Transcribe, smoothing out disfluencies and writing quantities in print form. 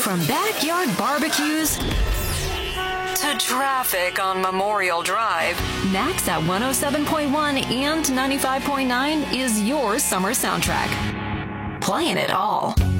From backyard barbecues to traffic on Memorial Drive, Max at 107.1 and 95.9 is your summer soundtrack. Playing it all.